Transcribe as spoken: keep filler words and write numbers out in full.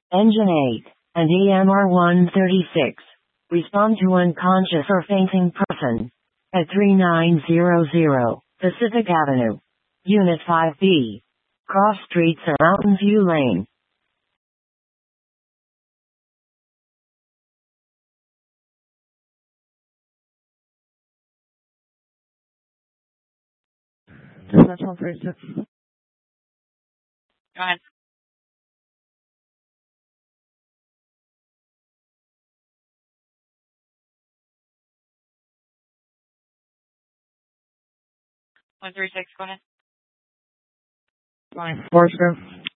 Engine eight, and E M R one thirty-six. Respond to unconscious or fainting person. At thirty-nine hundred Pacific Avenue. Unit five B. Cross streets or Mountain View Lane. Dispatch one thirty-six. Go ahead. one three six, go ahead. Fine. Forrester.